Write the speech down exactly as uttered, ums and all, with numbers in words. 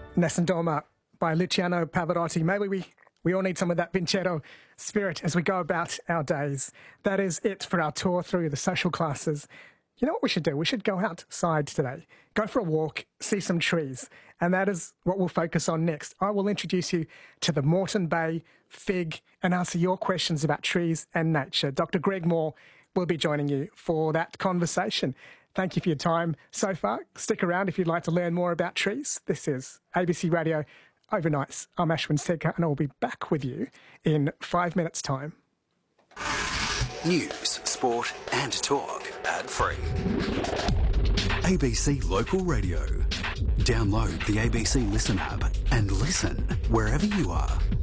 Nessun Dorma by Luciano Pavarotti. Maybe we, we all need some of that Vincetto spirit as we go about our days. That is it for our tour through the social classes. You know what we should do? We should go outside today, go for a walk, see some trees, and that is what we'll focus on next. I will introduce you to the Moreton Bay Fig and answer your questions about trees and nature. Doctor Greg Moore will be joining you for that conversation. Thank you for your time so far. Stick around if you'd like to learn more about trees. This is A B C Radio Overnights. I'm Ashwin Sekhar and I'll be back with you in five minutes' time. News, sport and talk ad-free. A B C Local Radio. Download the A B C Listen app and listen wherever you are.